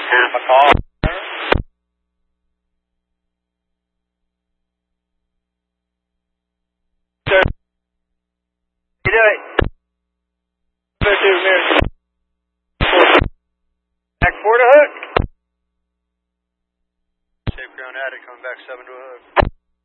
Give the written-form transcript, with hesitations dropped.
Half a call. Sir, you do it. Back 4 to hook. Safe ground attic, coming back 7 to a hook.